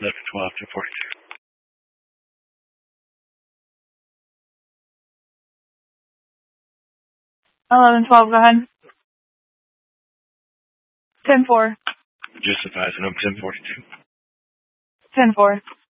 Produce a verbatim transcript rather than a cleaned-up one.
eleven twelve, ten forty-two. eleven twelve, go ahead. ten four. Just advise, and I'm ten forty-two. ten four.